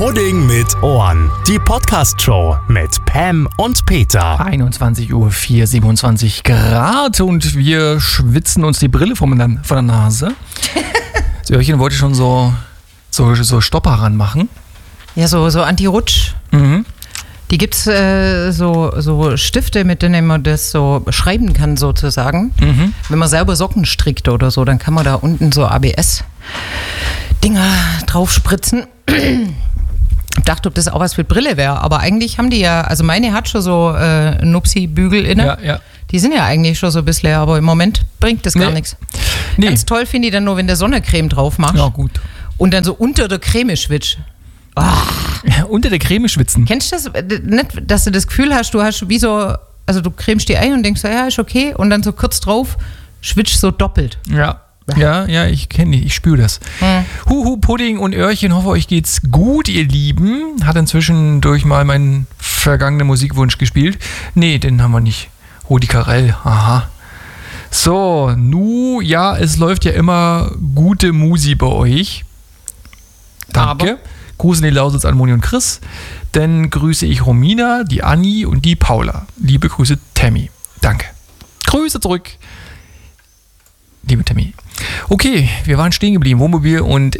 Pudding mit Ohren. Die Podcast-Show mit Pam und Peter. 21 Uhr 27 Grad und wir schwitzen uns die Brille von der Nase. Das Öhrchen wollte schon so Stopper ranmachen. Ja, so Anti-Rutsch. Mhm. Die gibt's so Stifte, mit denen man das so schreiben kann sozusagen. Mhm. Wenn man selber Socken strickt oder so, dann kann man da unten so ABS-Dinger drauf spritzen. Ich dachte, ob das auch was für Brille wäre, aber eigentlich haben die ja, also meine hat schon so Nupsi-Bügel inne. Ja. Die sind ja eigentlich schon so ein bisschen, aber im Moment bringt das gar nichts. Nee. Ganz toll finde ich dann nur, wenn du Sonnencreme drauf machst. Ja, gut. Und dann so unter der Creme schwitzt. Unter der Creme schwitzen. Kennst du das nicht, dass du das Gefühl hast, du hast wie so, also du cremst die ein und denkst so, ja, ist okay, und dann so kurz drauf schwitzt so doppelt. Ja, ich kenne die, ich spüre das. Huhu, Pudding und Öhrchen, hoffe euch geht's gut, ihr Lieben. Hat inzwischen durch mal meinen vergangenen Musikwunsch gespielt. Nee, den haben wir nicht. Rudi Carell, aha. So, es läuft ja immer gute Musi bei euch. Danke. Aber Gruß in die Lausitz an Moni und Chris. Dann grüße ich Romina, die Anni und die Paula. Liebe Grüße, Tammy. Danke. Grüße zurück. Liebe Tammy. Okay, wir waren stehen geblieben. Wohnmobil und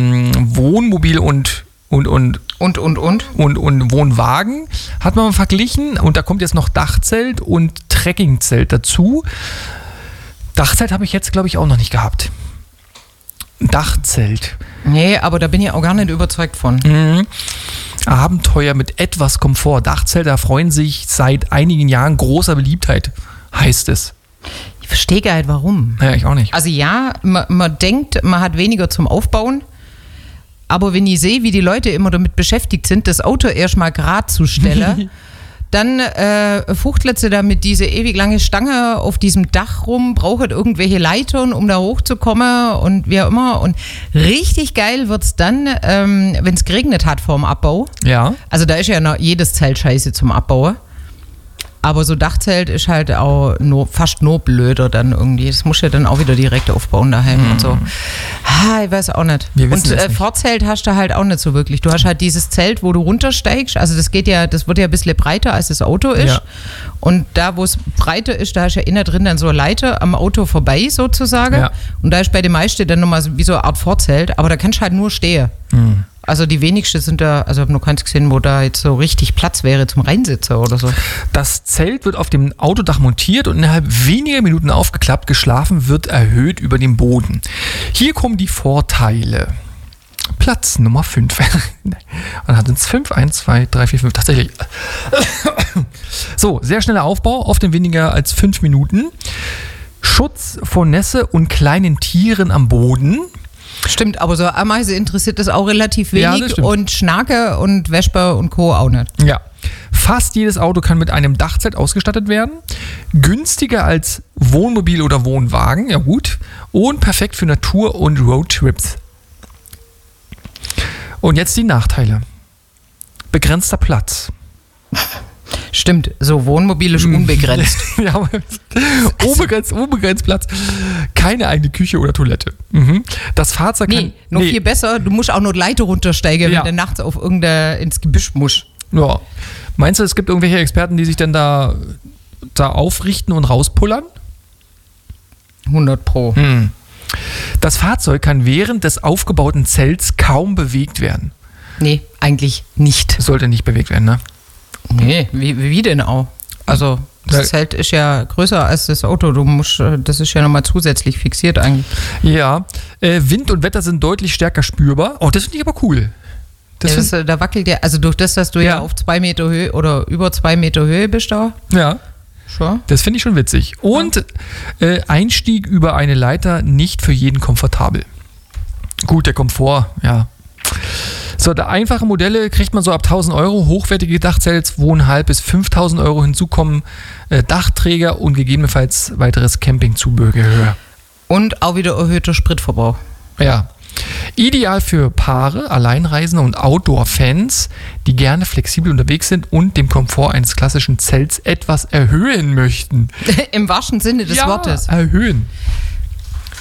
Wohnwagen hat man verglichen. Und da kommt jetzt noch Dachzelt und Trekkingzelt dazu. Dachzelt habe ich jetzt, glaube ich, auch noch nicht gehabt. Dachzelt. nee, aber da bin ich auch gar nicht überzeugt von. Abenteuer mit etwas Komfort. Dachzelter freuen sich seit einigen Jahren großer Beliebtheit, heißt es. Ich verstehe gar nicht, warum. Ja, ich auch nicht. Also ja, man denkt, man hat weniger zum Aufbauen, aber wenn ich sehe, wie die Leute immer damit beschäftigt sind, das Auto erstmal gerade zu stellen, dann fuchtelt sie da mit dieser ewig lange Stange auf diesem Dach rum, braucht irgendwelche Leitern, um da hochzukommen und wie auch immer. Und richtig geil wird es dann, wenn es geregnet hat vor dem Abbau. Ja. Also da ist ja noch jedes Zelt scheiße zum Abbauen. Aber so Dachzelt ist halt auch fast nur blöder dann irgendwie. Das musst du ja dann auch wieder direkt aufbauen daheim und so. Ich weiß auch nicht. Und Vorzelt hast du halt auch nicht so wirklich. Du hast halt dieses Zelt, wo du runtersteigst. Also das wird ja ein bisschen breiter, als das Auto ist. Ja. Und da, wo es breiter ist, da hast du ja innen drin dann so eine Leiter am Auto vorbei sozusagen. Ja. Und da ist bei den meisten dann nochmal wie so eine Art Vorzelt. Aber da kannst du halt nur stehen. Also die wenigsten sind da, also ich habe noch keins gesehen, wo da jetzt so richtig Platz wäre zum Reinsitzen oder so. Das Zelt wird auf dem Autodach montiert und innerhalb weniger Minuten aufgeklappt, geschlafen wird erhöht über dem Boden. Hier kommen die Vorteile. Platz Nummer 5. Man hat es 5, 1, 2, 3, 4, 5, tatsächlich. So, sehr schneller Aufbau, oft in weniger als 5 Minuten. Schutz vor Nässe und kleinen Tieren am Boden. Stimmt, aber so Ameise interessiert das auch relativ wenig, ja, und Schnake und Wespe und Co. auch nicht. Ja, fast jedes Auto kann mit einem Dachzelt ausgestattet werden. Günstiger als Wohnmobil oder Wohnwagen, ja gut. Und perfekt für Natur- und Roadtrips. Und jetzt die Nachteile. Begrenzter Platz. Stimmt, so Wohnmobil ist unbegrenzt. Ja, unbegrenzt Platz. Keine eigene Küche oder Toilette. Das Fahrzeug kann... Noch viel besser, du musst auch noch Leiter runtersteigen, wenn du nachts auf ins Gebüsch musst. Ja. Meinst du, es gibt irgendwelche Experten, die sich dann da aufrichten und rauspullern? 100 Pro. Das Fahrzeug kann während des aufgebauten Zelts kaum bewegt werden. Nee, eigentlich nicht. Sollte nicht bewegt werden, ne? Nee, wie denn auch? Also das Zelt ist ja größer als das Auto. Das ist ja nochmal zusätzlich fixiert eigentlich. Ja, Wind und Wetter sind deutlich stärker spürbar. Oh, das finde ich aber cool. Da wackelt ja, also durch das, dass du ja auf 2 Meter Höhe oder über 2 Meter Höhe bist da. Ja. Schon. Das finde ich schon witzig. Und Einstieg über eine Leiter nicht für jeden komfortabel. Gut, der Komfort, ja. So, der einfache Modelle kriegt man so ab 1.000 Euro, hochwertige Dachzelte 2.500 bis 5.000 Euro, hinzu kommen Dachträger und gegebenenfalls weiteres Campingzubehör. Und auch wieder erhöhter Spritverbrauch. Ja. Ideal für Paare, Alleinreisende und Outdoor-Fans, die gerne flexibel unterwegs sind und dem Komfort eines klassischen Zelts etwas erhöhen möchten. Im wahrsten Sinne des Wortes. Erhöhen.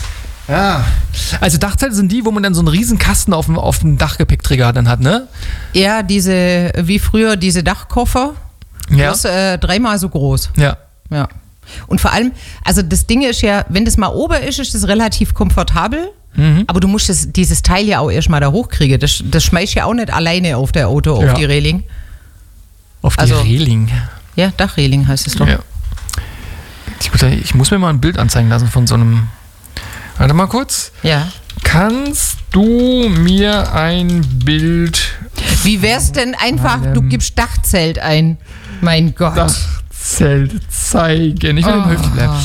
Ja. Also Dachzelte sind die, wo man dann so einen riesen Kasten auf dem Dachgepäckträger dann hat, ne? Ja, wie früher diese Dachkoffer. Ja. Bloß 3-mal so groß. Ja. Ja. Und vor allem, also das Ding ist ja, wenn das mal oben ist das relativ komfortabel. Aber du musst dieses Teil ja auch erstmal da hochkriegen. Das schmeißt ja auch nicht alleine auf der Auto, auf die Reling. Auf die Reling? Ja, Dachreling heißt es doch. Ja. Ich muss mir mal ein Bild anzeigen lassen von so einem... Warte mal kurz. Ja. Kannst du mir ein Bild... Wie wär's denn einfach, du gibst Dachzelt ein? Mein Gott. Dachzelt zeigen. Ich will im Höfchen bleiben.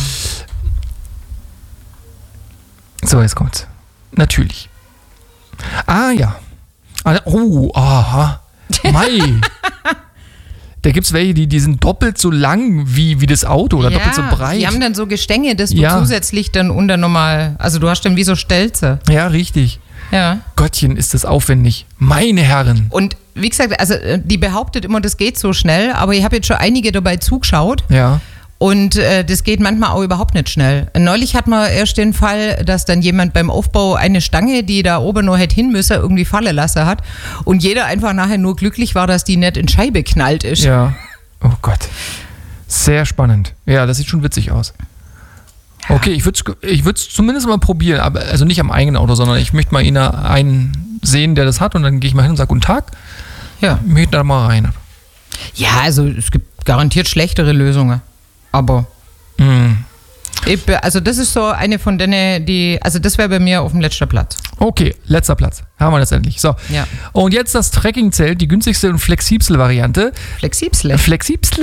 So, jetzt kommt's. Natürlich. Ah, ja. Oh, aha. Mai. Da gibt es welche, die sind doppelt so lang wie das Auto oder doppelt so breit. Die haben dann so Gestänge, dass du zusätzlich dann unnormal, also du hast dann wie so Stelze. Ja, richtig. Ja. Gottchen, ist das aufwendig. Meine Herren. Und wie gesagt, also die behauptet immer, das geht so schnell, aber ich habe jetzt schon einige dabei zugeschaut. Ja. Und das geht manchmal auch überhaupt nicht schnell. Neulich hat man erst den Fall, dass dann jemand beim Aufbau eine Stange, die da oben noch hätte hin müssen, irgendwie fallen lassen hat. Und jeder einfach nachher nur glücklich war, dass die nicht in Scheibe knallt ist. Ja. Oh Gott. Sehr spannend. Ja, das sieht schon witzig aus. Okay, ich würde es zumindest mal probieren, aber also nicht am eigenen Auto, sondern ich möchte mal einen sehen, der das hat und dann gehe ich mal hin und sage, guten Tag. Ja. Ich möchte da mal rein. Ja, also es gibt garantiert schlechtere Lösungen. Aber also das ist so eine von denen, also das wäre bei mir auf dem letzten Platz. Okay, letzter Platz. Haben wir das endlich. So. Ja. Und jetzt das Trekkingzelt, die günstigste und flexibelste Variante. Flexibel?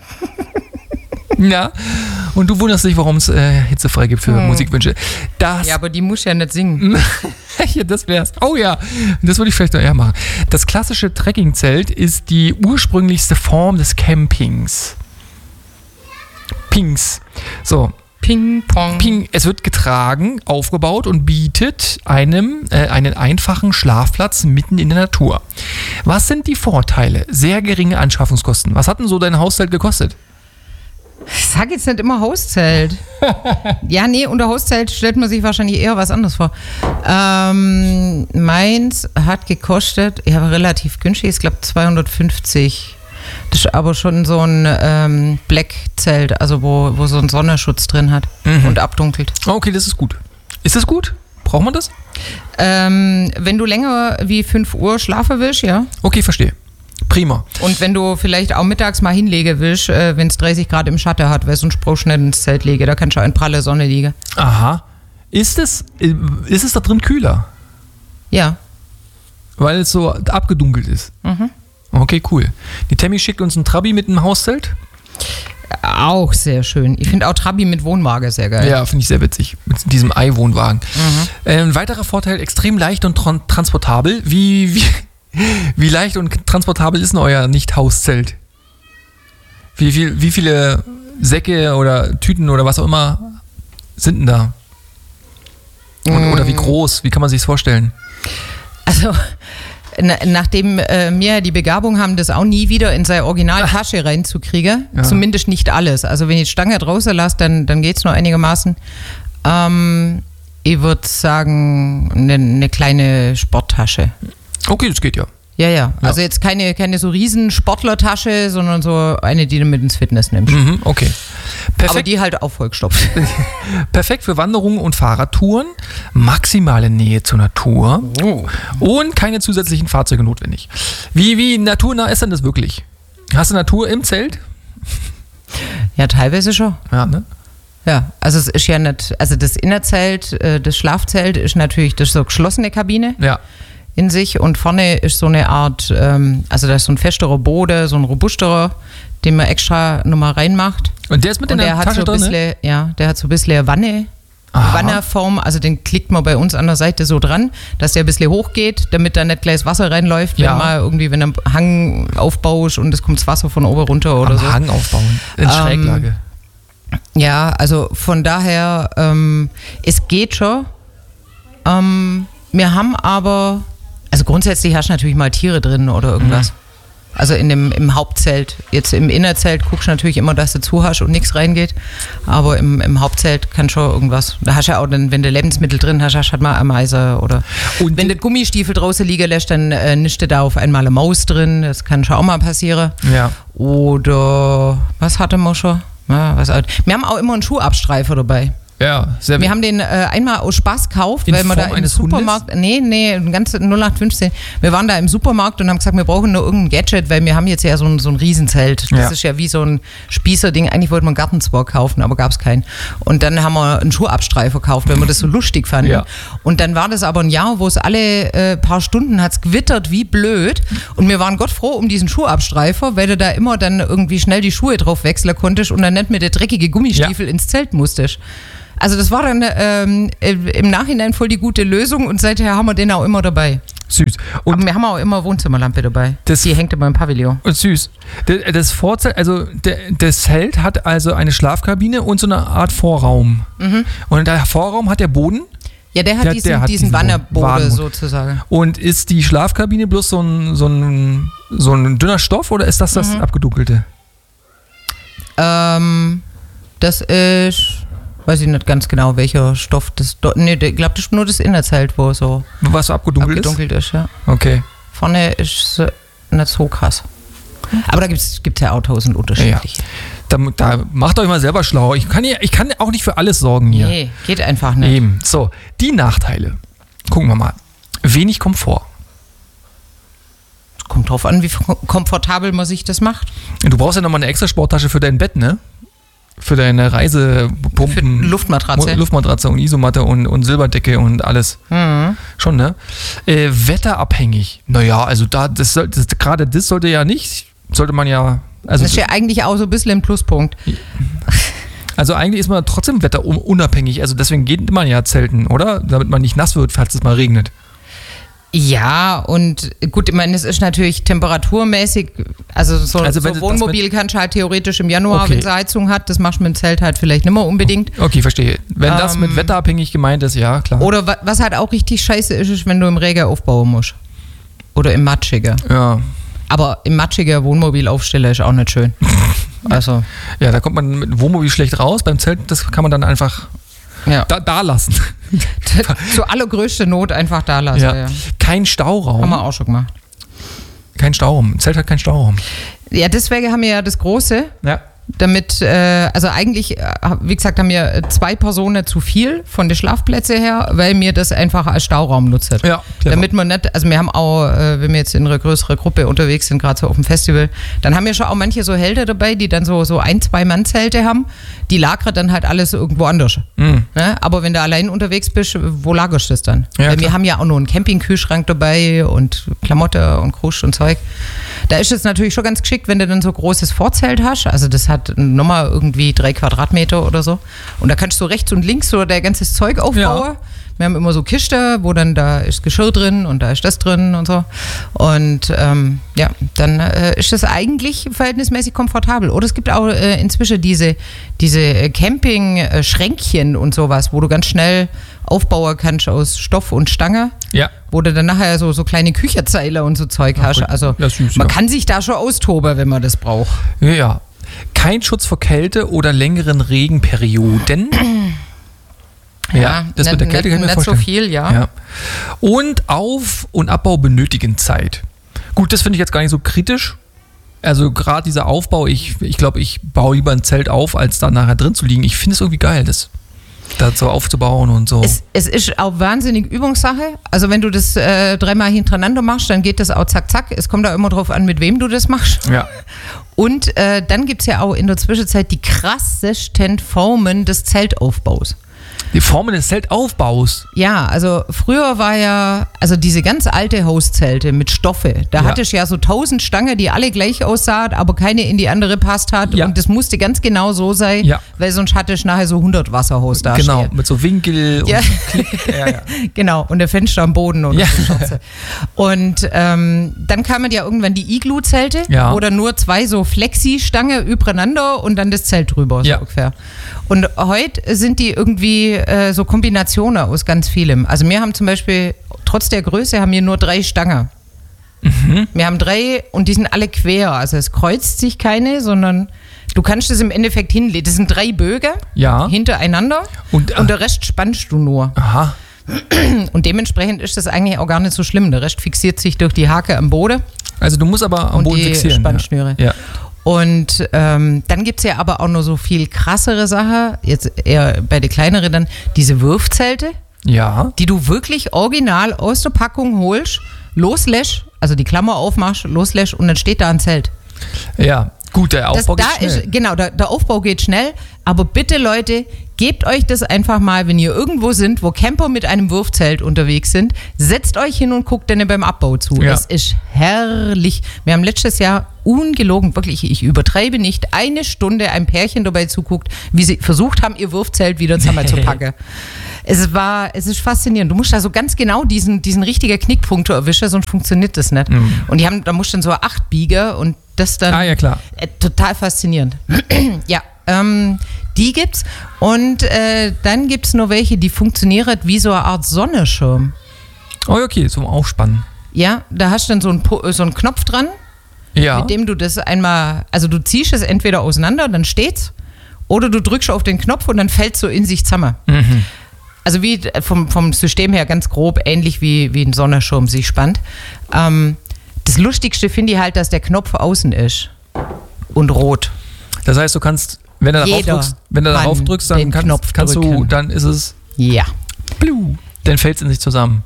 Ja. Und du wunderst dich, warum es hitzefrei gibt für Musikwünsche. Ja, aber die muss ja nicht singen. Ja, das wär's. Oh ja, das würde ich vielleicht noch eher machen. Das klassische Trekkingzelt ist die ursprünglichste Form des Campings. So. Ping-Pong. Es wird getragen, aufgebaut und bietet einen einfachen Schlafplatz mitten in der Natur. Was sind die Vorteile? Sehr geringe Anschaffungskosten. Was hat denn so dein Hauszelt gekostet? Ich sag jetzt nicht immer Hauszelt. Ja, nee, unter Hauszelt stellt man sich wahrscheinlich eher was anderes vor. Meins hat gekostet, ja, relativ günstig, ich glaube 250. Das ist aber schon so ein Black-Zelt, also wo so ein Sonnenschutz drin hat und abdunkelt. Okay, das ist gut. Ist das gut? Braucht man das? Wenn du länger wie 5 Uhr schlafen willst, ja. Okay, verstehe. Prima. Und wenn du vielleicht auch mittags mal hinlegen willst, wenn es 30 Grad im Schatten hat, weil so ein Spruch schnell ins Zelt lege, da kannst du auch in pralle Sonne liegen. Aha. Ist es da drin kühler? Ja. Weil es so abgedunkelt ist? Mhm. Okay, cool. Die Tammy schickt uns ein Trabi mit einem Hauszelt. Auch sehr schön. Ich finde auch Trabi mit Wohnwagen sehr geil. Ja, finde ich sehr witzig. Mit diesem Ei-Wohnwagen. Ein weiterer Vorteil, extrem leicht und transportabel. Wie leicht und transportabel ist denn euer Nicht-Hauszelt? Wie viele Säcke oder Tüten oder was auch immer sind denn da? Oder wie groß? Wie kann man sich das vorstellen? Also... Nachdem wir die Begabung haben, das auch nie wieder in seine Originaltasche reinzukriegen, zumindest nicht alles. Also wenn ich die Stange draußen lasse, dann geht es noch einigermaßen. Ich würde sagen, eine kleine Sporttasche. Okay, das geht ja. Ja. Also jetzt keine so riesen Sportlertasche, sondern so eine, die du mit ins Fitness nimmst. Okay. Perfekt. Aber die halt auch vollgestopft. Perfekt für Wanderungen und Fahrradtouren, maximale Nähe zur Natur und keine zusätzlichen Fahrzeuge notwendig. Wie naturnah ist denn das wirklich? Hast du Natur im Zelt? Ja, teilweise schon. Ja, ne? Ja, also es ist ja nicht, also das Innerzelt, das Schlafzelt ist natürlich das so geschlossene Kabine. Ja. In sich und vorne ist so eine Art, also da ist so ein festerer Boden, so ein robusterer, den man extra nochmal reinmacht. Und der ist mit in der Tasche drin, ne? Ja, der hat so ein bisschen Wanneform, also den klickt man bei uns an der Seite so dran, dass der ein bisschen hochgeht, damit da nicht gleich das Wasser reinläuft, wenn ein Hang aufbaust und es kommt das Wasser von oben runter oder so. Hang aufbauen, in Schräglage. Ja, also von daher, es geht schon. Wir haben aber... Also grundsätzlich hast du natürlich mal Tiere drin oder irgendwas. Also im Hauptzelt. Jetzt im Innerzelt guckst du natürlich immer, dass du zu hast und nichts reingeht. Aber im Hauptzelt kann schon irgendwas. Da hast du ja auch dann, wenn du Lebensmittel drin hast, hast du halt mal Ameise oder. Und wenn du Gummistiefel draußen liegen lässt, dann nischt du da auf einmal eine Maus drin. Das kann schon auch mal passieren. Ja. Oder was hatte man schon? Ja, wir haben auch immer einen Schuhabstreifer dabei. Ja, sehr Wir haben den einmal aus Spaß gekauft, In weil wir Form da im eines Supermarkt. Nee, ein ganz 0815. Wir waren da im Supermarkt und haben gesagt, wir brauchen nur irgendein Gadget, weil wir haben jetzt ja so ein Riesenzelt. Das ist ja wie so ein Spießerding. Eigentlich wollten wir einen Gartenzwerg kaufen, aber gab es keinen. Und dann haben wir einen Schuhabstreifer gekauft, weil wir das so lustig fanden. Ja. Und dann war das aber ein Jahr, wo es alle paar Stunden hat's gewittert, wie blöd. Und wir waren Gott froh um diesen Schuhabstreifer, weil du da immer dann irgendwie schnell die Schuhe drauf wechseln konntest und dann nicht mit der dreckige Gummistiefel ins Zelt musstest. Also das war dann im Nachhinein voll die gute Lösung und seither haben wir den auch immer dabei. Süß. Und aber wir haben auch immer Wohnzimmerlampe dabei. Die hängt immer im Pavillon. Und süß. Das Vorzelt, also das Zelt hat also eine Schlafkabine und so eine Art Vorraum. Mhm. Und der Vorraum hat der Boden? Ja, der hat diesen Wannerbode sozusagen. Und ist die Schlafkabine bloß so ein dünner Stoff oder ist das abgedunkelte? Das ist... Weiß ich nicht ganz genau, welcher Stoff das... Nee, ich glaube, das ist nur das Innerzelt, wo so... Was so abgedunkelt ist, ja. Okay. Vorne ist nicht so krass. Aber da gibt's ja auch 1000 unterschiedliche. Ja. Da macht euch mal selber schlau. Ich kann auch nicht für alles sorgen hier. Nee, geht einfach nicht. Eben. So, die Nachteile. Gucken wir mal. Wenig Komfort. Kommt drauf an, wie komfortabel man sich das macht. Du brauchst ja nochmal eine extra Sporttasche für dein Bett, ne? Für deine Reisepumpen. Für Luftmatratze und Isomatte und Silberdecke und alles. Mhm. Schon, ne? Wetterabhängig. Naja, also gerade das sollte ja nicht, sollte man ja... Also, das ist ja eigentlich auch so ein bisschen ein Pluspunkt. Also eigentlich ist man trotzdem wetterunabhängig. Also deswegen geht man ja zelten, oder? Damit man nicht nass wird, falls es mal regnet. Ja, und gut, ich meine, es ist natürlich temperaturmäßig, also so Wohnmobil kannst du halt theoretisch im Januar, wenn es Heizung hat, das machst du mit dem Zelt halt vielleicht nicht mehr unbedingt. Okay, verstehe. Wenn das mit wetterabhängig gemeint ist, ja, klar. Oder was halt auch richtig scheiße ist, wenn du im Regen aufbauen musst. Oder im Matschiger. Ja. Aber im Matschiger Wohnmobil aufstellen ist auch nicht schön. Also. Ja, da kommt man mit dem Wohnmobil schlecht raus. Beim Zelt, das kann man dann einfach da lassen. Zur allergrößten Not einfach da lassen. Ja. Kein Stauraum. Haben wir auch schon gemacht. Kein Stauraum. Ein Zelt hat keinen Stauraum. Ja, deswegen haben wir ja das Große. Ja. Damit, also eigentlich, wie gesagt, haben wir 2 Personen zu viel von den Schlafplätzen her, weil mir das einfach als Stauraum nutzt. Ja, damit man nicht, also wir haben auch, wenn wir jetzt in einer größeren Gruppe unterwegs sind, gerade so auf dem Festival, dann haben wir schon auch manche so Helder dabei, die dann so 1-2 Mann-Zelte haben, die lagern dann halt alles irgendwo anders. Mhm. Ne? Aber wenn du allein unterwegs bist, wo lagerst du das dann? Ja, weil wir haben ja auch noch einen Campingkühlschrank dabei und Klamotte und Krusch und Zeug. Da ist es natürlich schon ganz geschickt, wenn du dann so großes Vorzelt hast, also das hat nochmal irgendwie 3 Quadratmeter oder so. Und da kannst du rechts und links so dein ganzes Zeug aufbauen. Ja. Wir haben immer so Kisten, wo dann da ist Geschirr drin und da ist das drin und so. Und dann ist das eigentlich verhältnismäßig komfortabel. Oder es gibt auch inzwischen diese Camping-Schränkchen und sowas, wo du ganz schnell aufbauen kannst aus Stoff und Stange. Ja. Wo du dann nachher so kleine Küchezeile und so Zeug hast. Also man kann sich da schon austoben, wenn man das braucht. Ja. Kein Schutz vor Kälte oder längeren Regenperioden. Ja, das mit der Kälte kann ich mir vorstellen. Nicht so viel, ja. Und Auf- und Abbau benötigen Zeit. Gut, das finde ich jetzt gar nicht so kritisch. Also gerade dieser Aufbau, ich glaube, ich baue lieber ein Zelt auf, als da nachher drin zu liegen. Ich finde es irgendwie geil, das da so aufzubauen und so. Es ist auch wahnsinnig Übungssache. Also wenn du das 3-mal hintereinander machst, dann geht das auch zack, zack. Es kommt auch immer drauf an, mit wem du das machst. Ja. Und dann gibt es ja auch in der Zwischenzeit die krassesten Formen des Zeltaufbaus. Die Formen des Zeltaufbaus? Ja, also früher war ja, also diese ganz alte Hauszelte mit Stoffe, da hatte ich ja so 1000 Stangen, die alle gleich aussahen, aber keine in die andere passt hat. Ja. Und das musste ganz genau so sein, weil sonst hatte ich nachher so 100 Wasserhaus da. Genau, mit so Winkel und Klick. Ja. Genau, und der Fenster am Boden und so. Und dann kamen ja irgendwann die Iglu-Zelte, wo dann nur 2 so Flexi-Stangen übereinander und dann das Zelt drüber, so ungefähr. Und heute sind die irgendwie so Kombinationen aus ganz vielem. Also wir haben zum Beispiel, trotz der Größe, haben wir nur 3 Stangen. Wir haben 3 und die sind alle quer. Also es kreuzt sich keine, sondern du kannst es im Endeffekt hinlegen. Das sind 3 Bögen hintereinander und der Rest spannst du nur. Aha. Und dementsprechend ist das eigentlich auch gar nicht so schlimm. Der Rest fixiert sich durch die Hake am Boden. Also du musst aber am Boden fixieren. Und die Spannschnüre. Ja. Und dann gibt es ja aber auch noch so viel krassere Sachen, jetzt eher bei den kleineren dann, diese Wurfzelte, die du wirklich original aus der Packung holst, loslässt, also die Klammer aufmachst, loslässt und dann steht da ein Zelt. Ja, gut, der Aufbau geht schnell. Genau, der Aufbau geht schnell, aber bitte Leute, gebt euch das einfach mal, wenn ihr irgendwo sind, wo Camper mit einem Wurfzelt unterwegs sind, setzt euch hin und guckt denen beim Abbau zu. Ja. Es ist herrlich. Wir haben letztes Jahr ungelogen, wirklich, ich übertreibe nicht, 1 Stunde ein Pärchen dabei zuguckt, wie sie versucht haben, ihr Wurfzelt wieder zusammenzupacken. Es ist faszinierend. Du musst da so ganz genau diesen richtigen Knickpunkt erwischen, sonst funktioniert das nicht. Und da musst du dann so 8 biegen und das dann. Ah, ja, klar. Total faszinierend. Ja, die gibt's. Und dann gibt's noch welche, die funktionieren wie so eine Art Sonnenschirm. Oh, okay, zum Aufspannen. Ja, da hast du dann so einen Knopf dran, mit dem du das einmal, also du ziehst es entweder auseinander, dann steht's, oder du drückst auf den Knopf und dann fällt es so in sich zusammen. Mhm. Also wie vom System her ganz grob, ähnlich wie ein Sonnenschirm sich spannt. Das Lustigste finde ich halt, dass der Knopf außen ist und rot. Das heißt, du kannst, wenn du darauf drückst, dann kannst du, dann ist es blue, dann fällt es in sich zusammen.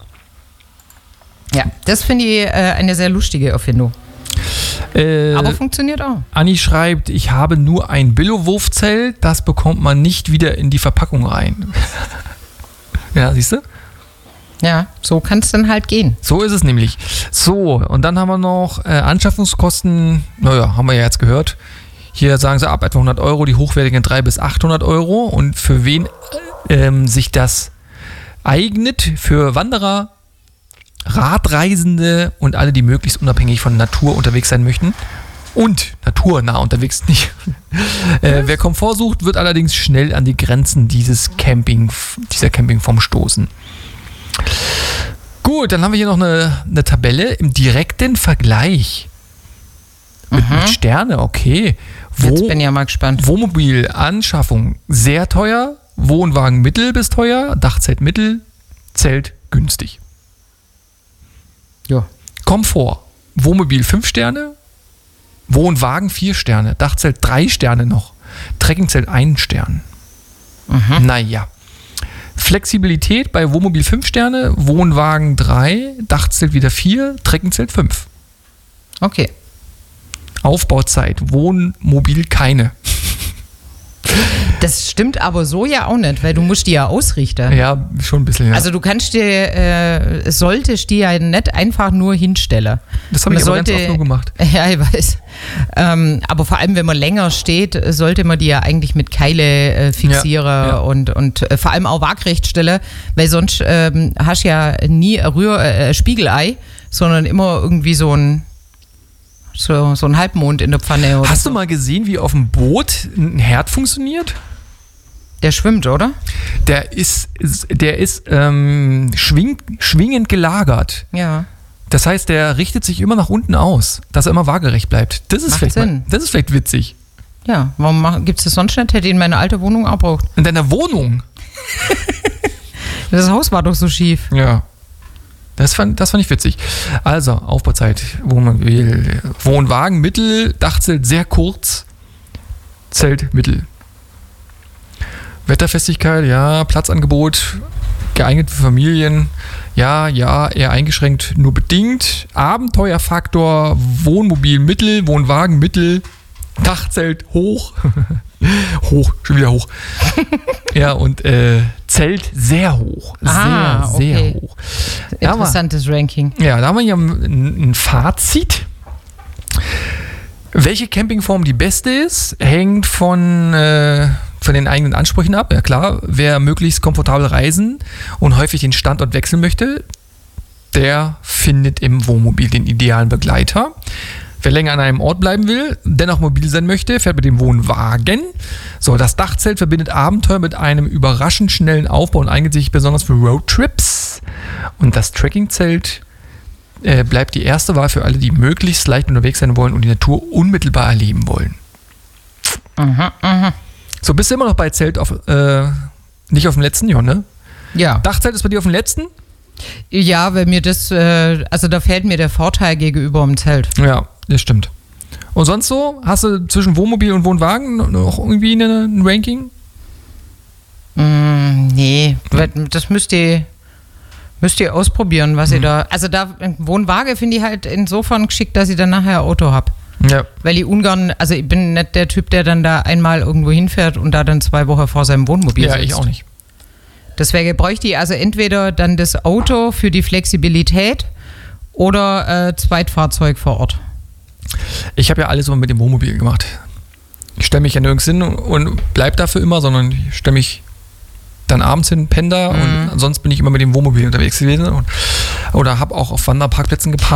Ja, das finde ich eine sehr lustige Erfindung. Aber funktioniert auch. Anni schreibt, ich habe nur ein Billo-Wurfzelt, das bekommt man nicht wieder in die Verpackung rein. Ja, siehst du? Ja, so kann es dann halt gehen. So ist es nämlich. So, und dann haben wir noch Anschaffungskosten, haben wir ja jetzt gehört. Hier sagen sie ab etwa 100 Euro, die hochwertigen 300 bis 800 Euro. Und für wen sich das eignet, für Wanderer, Radreisende und alle, die möglichst unabhängig von Natur unterwegs sein möchten. Und naturnah unterwegs nicht. Wer Komfort sucht, wird allerdings schnell an die Grenzen dieser Campingform stoßen. Gut, dann haben wir hier noch eine Tabelle im direkten Vergleich. Mit Sterne, okay. Jetzt bin ich ja mal gespannt. Wohnmobilanschaffung sehr teuer, Wohnwagen mittel bis teuer, Dachzelt mittel, Zelt günstig. Ja. Komfort, Wohnmobil 5 Sterne, Wohnwagen 4 Sterne, Dachzelt 3 Sterne noch, Trekkingzelt 1 Stern. Naja. Flexibilität bei Wohnmobil 5 Sterne, Wohnwagen 3, Dachzelt wieder 4, Trekkingzelt 5. Okay. Aufbauzeit, Wohnmobil keine. Das stimmt aber so ja auch nicht, weil du musst die ja ausrichten. Ja, schon ein bisschen, ja. Also du kannst solltest die ja nicht einfach nur hinstellen. Das habe ich aber ganz oft nur gemacht. Ja, ich weiß. Aber vor allem, wenn man länger steht, sollte man die ja eigentlich mit Keile fixieren und vor allem auch waagrecht stellen, weil sonst hast du ja nie ein Spiegelei, sondern immer irgendwie so ein Halbmond in der Pfanne. Oder Hast du mal gesehen, wie auf dem Boot ein Herd funktioniert? Der schwimmt, oder? Der ist schwingend gelagert. Ja. Das heißt, der richtet sich immer nach unten aus, dass er immer waagerecht bleibt. Das ist vielleicht witzig. Ja, warum gibt es das sonst nicht? Hätte ich in meiner alten Wohnung auch braucht. In deiner Wohnung? Das Haus war doch so schief. Ja. Das fand ich witzig. Also, Aufbauzeit, Wohnmobil, Wohnwagen mittel, Dachzelt sehr kurz, Zelt mittel. Wetterfestigkeit, ja, Platzangebot, geeignet für Familien, ja, eher eingeschränkt, nur bedingt. Abenteuerfaktor, Wohnmobil mittel, Wohnwagen mittel, Dachzelt hoch. Schon wieder hoch. Ja, und Zelt sehr hoch. Sehr hoch. Interessantes Ranking. Ja, da haben wir hier ein Fazit. Welche Campingform die beste ist, hängt von den eigenen Ansprüchen ab. Ja klar, wer möglichst komfortabel reisen und häufig den Standort wechseln möchte, der findet im Wohnmobil den idealen Begleiter. Wer länger an einem Ort bleiben will, dennoch mobil sein möchte, fährt mit dem Wohnwagen. So, das Dachzelt verbindet Abenteuer mit einem überraschend schnellen Aufbau und eignet sich besonders für Roadtrips. Und das Trekkingzelt bleibt die erste Wahl für alle, die möglichst leicht unterwegs sein wollen und die Natur unmittelbar erleben wollen. So, bist du immer noch bei Zelt nicht auf dem letzten, ja, ne? Ja. Dachzelt ist bei dir auf dem letzten? Ja, weil mir das, also da fällt mir der Vorteil gegenüber dem Zelt. Ja, das stimmt. Und sonst so? Hast du zwischen Wohnmobil und Wohnwagen noch irgendwie ein Ranking? Nee, das müsst ihr ausprobieren, was ihr da. Also da Wohnwagen finde ich halt insofern geschickt, dass ich dann nachher ein Auto habe. Ja. Weil ich ungern, also ich bin nicht der Typ, der dann da einmal irgendwo hinfährt und da dann 2 Wochen vor seinem Wohnmobil sitzt. Ja, ich auch nicht. Deswegen bräuchte ich also entweder dann das Auto für die Flexibilität oder Zweitfahrzeug vor Ort. Ich habe ja alles immer mit dem Wohnmobil gemacht. Ich stelle mich ja nirgends hin und bleib dafür immer, sondern ich stelle mich dann abends hin, penne da und ansonsten bin ich immer mit dem Wohnmobil unterwegs gewesen oder habe auch auf Wanderparkplätzen geparkt.